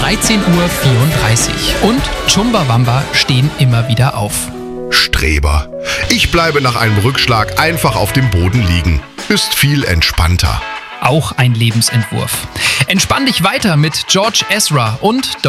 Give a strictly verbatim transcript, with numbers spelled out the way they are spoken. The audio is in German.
dreizehn Uhr vierunddreißig. Und Chumbawamba stehen immer wieder auf. Streber. Ich bleibe nach einem Rückschlag einfach auf dem Boden liegen. Ist viel entspannter. Auch ein Lebensentwurf. Entspann dich weiter mit George Ezra und